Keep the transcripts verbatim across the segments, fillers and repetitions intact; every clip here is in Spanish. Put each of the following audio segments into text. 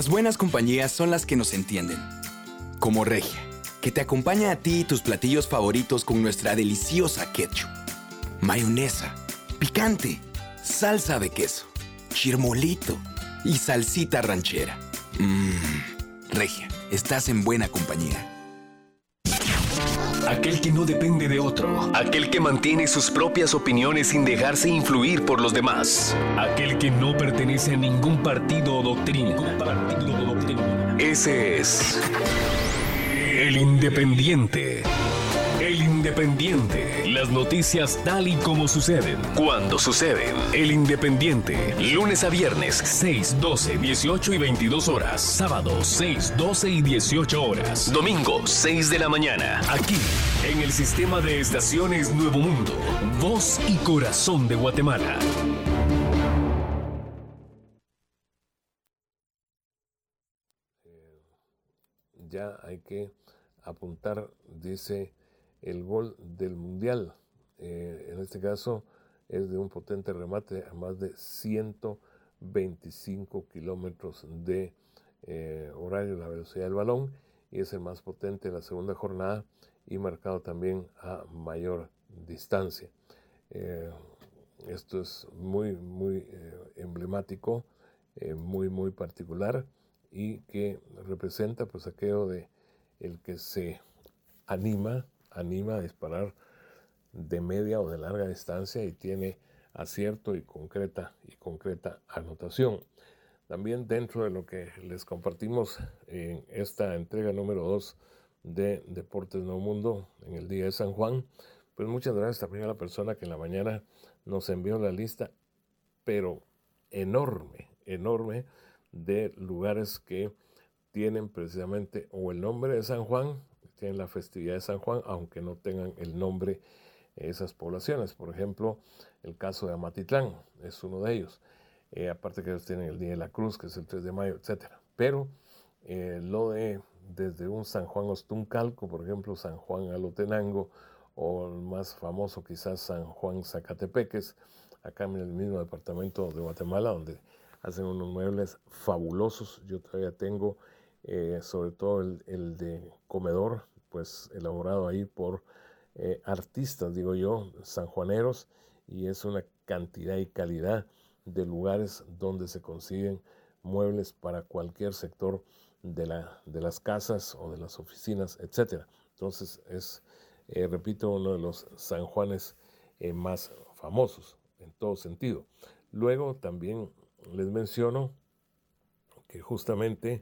Las buenas compañías son las que nos entienden. Como Regia, que te acompaña a ti y tus platillos favoritos con nuestra deliciosa ketchup, mayonesa, picante, salsa de queso, chirmolito y salsita ranchera. Mmm, Regia, estás en buena compañía. Aquel que no depende de otro. Aquel que mantiene sus propias opiniones sin dejarse influir por los demás. Aquel que no pertenece a ningún partido o doctrina. Partido o doctrina. Ese es el Independiente. El Independiente. Las noticias tal y como suceden, cuando suceden. El Independiente. Lunes a viernes, seis, doce, dieciocho y veintidós horas. Sábado, seis, doce y dieciocho horas. Domingo, seis de la mañana. Aquí, en el sistema de estaciones Nuevo Mundo. Voz y corazón de Guatemala. Ya hay que apuntar, dice, el gol del Mundial. Eh, en este caso es de un potente remate a más de ciento veinticinco kilómetros de eh, horario, la velocidad del balón, y es el más potente de la segunda jornada y marcado también a mayor distancia. Eh, esto es muy, muy eh, emblemático, eh, muy, muy particular, y que representa pues aquello de el que se anima, anima a disparar de media o de larga distancia y tiene acierto y concreta y concreta anotación. También dentro de lo que les compartimos en esta entrega número dos de Deportes Nuevo Mundo en el día de San Juan, pues muchas gracias también a la persona que en la mañana nos envió la lista, pero enorme, enorme, de lugares que tienen precisamente o el nombre de San Juan, tienen la festividad de San Juan, aunque no tengan el nombre de esas poblaciones. Por ejemplo, el caso de Amatitlán es uno de ellos. Eh, aparte que ellos tienen el Día de la Cruz, que es el tres de mayo, etcétera. Pero eh, lo de desde un San Juan Ostuncalco, por ejemplo, San Juan Alotenango, o el más famoso quizás San Juan Zacatepeques, acá en el mismo departamento de Guatemala, donde hacen unos muebles fabulosos. Yo todavía tengo, eh, sobre todo el, el de comedor, pues elaborado ahí por eh, artistas, digo yo, sanjuaneros, y es una cantidad y calidad de lugares donde se consiguen muebles para cualquier sector de, la, de las casas o de las oficinas, etcétera. Entonces es, eh, repito, uno de los San Juanes eh, más famosos en todo sentido. Luego también les menciono que justamente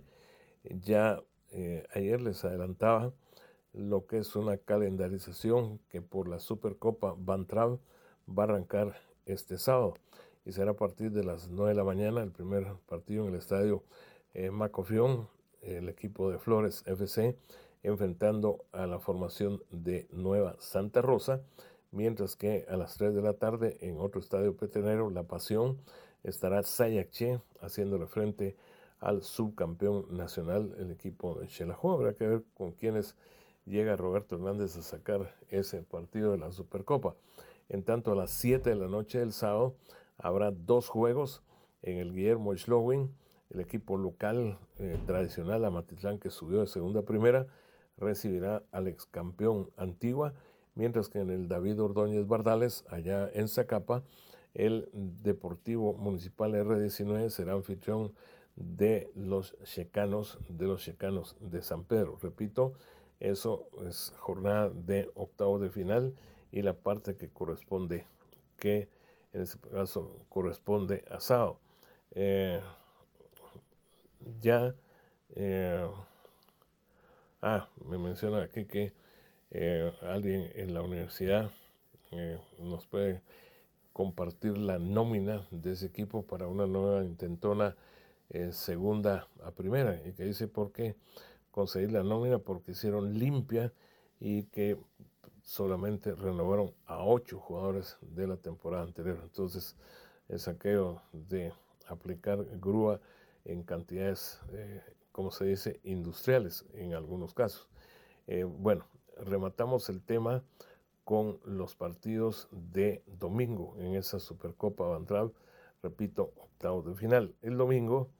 ya eh, ayer les adelantaba lo que es una calendarización que por la Supercopa Van Trav va a arrancar este sábado y será a partir de las nueve de la mañana el primer partido en el estadio eh, Macofión, el equipo de Flores F C enfrentando a la formación de Nueva Santa Rosa, mientras que a las tres de la tarde en otro estadio petenero, La Pasión, estará Sayacché haciéndole frente al subcampeón nacional, el equipo de Xelajú. Habrá que ver con quiénes llega Roberto Hernández a sacar ese partido de la Supercopa. En tanto, a las siete de la noche del sábado habrá dos juegos en el Guillermo Schlowin. El equipo local eh, tradicional, Amatitlán, que subió de segunda a primera, recibirá al ex campeón Antigua, mientras que en el David Ordóñez Bardales, allá en Zacapa, el Deportivo Municipal R diecinueve será anfitrión de los checanos, de los checanos de San Pedro. Repito, eso es jornada de octavos de final y la parte que corresponde, que en este caso corresponde a sábado. Eh, ya, eh, ah, me menciona aquí que eh, alguien en la universidad eh, nos puede compartir la nómina de ese equipo para una nueva intentona eh, segunda a primera, y que dice por qué conseguir la nómina, porque hicieron limpia y que solamente renovaron a ocho jugadores de la temporada anterior. Entonces es aquello de aplicar grúa en cantidades, eh, como se dice, industriales en algunos casos. Eh, bueno, rematamos el tema con los partidos de domingo en esa Supercopa Van Trav, repito, octavos de final. El domingo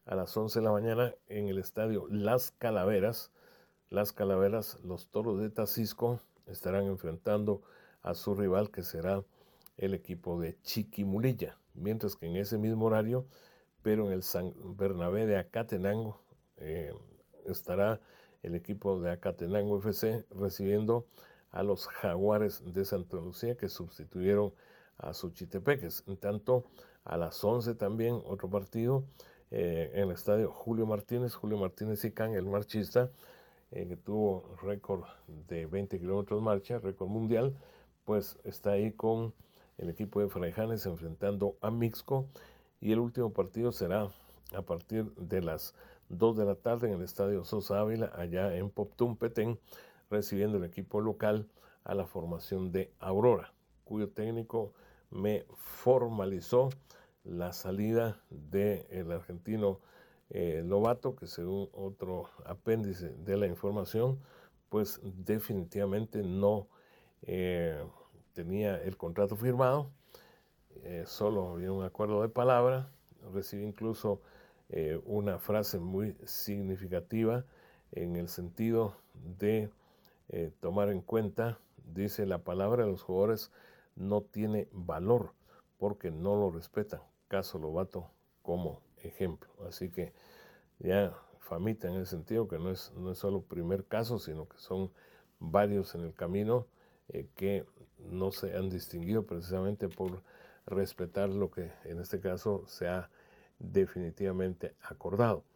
a las once de la mañana en el estadio Las Calaveras. Las Calaveras, los Toros de Tacisco estarán enfrentando a su rival, que será el equipo de Chiquimulilla, mientras que en ese mismo horario, pero en el San Bernabé de Acatenango, eh, estará el equipo de Acatenango F C recibiendo a los Jaguares de Santa Lucía, que sustituyeron a Suchitepeques. En tanto, a las once también otro partido eh, en el estadio Julio Martínez, Julio Martínez Icán, el marchista, eh, que tuvo récord de veinte kilómetros marcha, récord mundial, pues está ahí con el equipo de Fraijanes enfrentando a Mixco, y el último partido será a partir de las dos de la tarde en el estadio Sosa Ávila, allá en Poptún, Petén, recibiendo el equipo local a la formación de Aurora, cuyo técnico me formalizó la salida del argentino eh, Lobato, que según otro apéndice de la información, pues definitivamente no eh, tenía el contrato firmado, eh, solo había un acuerdo de palabra. Recibí incluso eh, una frase muy significativa en el sentido de eh, tomar en cuenta, dice: la palabra de los jugadores no tiene valor porque no lo respetan. Caso Lobato como ejemplo. Así que ya famita en el sentido que no es, no es solo primer caso, sino que son varios en el camino eh, que no se han distinguido precisamente por respetar lo que en este caso se ha definitivamente acordado.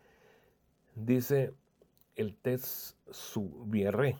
Dice el test Subierre,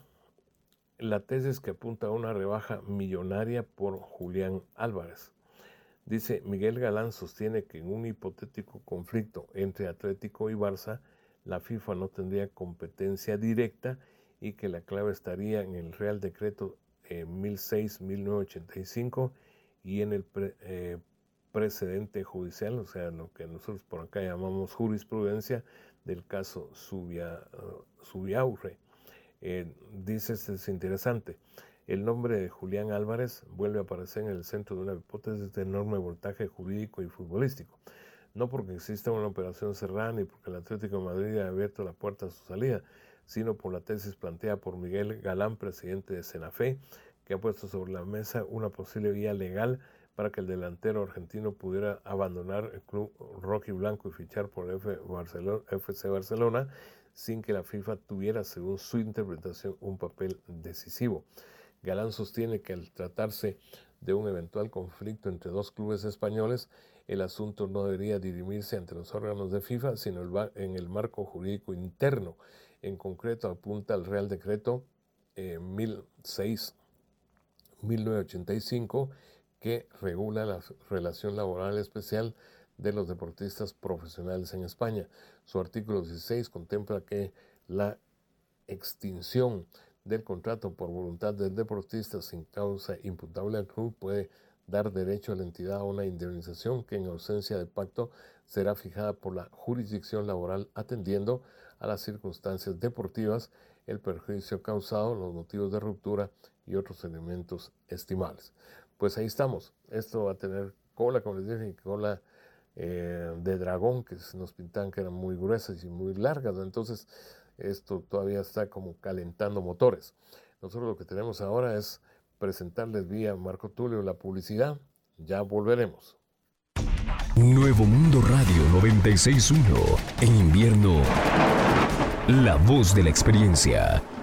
la tesis que apunta a una rebaja millonaria por Julián Álvarez. Dice: Miguel Galán sostiene que en un hipotético conflicto entre Atlético y Barça, la FIFA no tendría competencia directa y que la clave estaría en el Real Decreto eh, mil seis mil novecientos ochenta y cinco y en el pre, eh, precedente judicial, o sea, lo que nosotros por acá llamamos jurisprudencia del caso Subia, uh, Subiaurre. Eh, dice, este es interesante, el nombre de Julián Álvarez vuelve a aparecer en el centro de una hipótesis de enorme voltaje jurídico y futbolístico. No porque exista una operación cerrada ni porque el Atlético de Madrid haya abierto la puerta a su salida, sino por la tesis planteada por Miguel Galán, presidente de Senafe, que ha puesto sobre la mesa una posible vía legal para que el delantero argentino pudiera abandonar el club rojiblanco y fichar por F C Barcelona sin que la FIFA tuviera, según su interpretación, un papel decisivo. Galán sostiene que al tratarse de un eventual conflicto entre dos clubes españoles, el asunto no debería dirimirse ante los órganos de FIFA, sino en el marco jurídico interno. En concreto, apunta al Real Decreto eh, mil seis mil novecientos ochenta y cinco, que regula la relación laboral especial de los deportistas profesionales en España. Su artículo dieciséis contempla que la extinción del contrato por voluntad del deportista sin causa imputable al club puede dar derecho a la entidad a una indemnización que en ausencia de pacto será fijada por la jurisdicción laboral atendiendo a las circunstancias deportivas, el perjuicio causado, los motivos de ruptura y otros elementos estimables. Pues ahí estamos. Esto va a tener cola, como les dije, cola eh, de dragón, que nos pintaban que eran muy gruesas y muy largas, ¿no? Entonces esto todavía está como calentando motores. Nosotros lo que tenemos ahora es presentarles vía Marco Tulio la publicidad. Ya volveremos. Nuevo Mundo Radio noventa y seis punto uno. En invierno, la voz de la experiencia.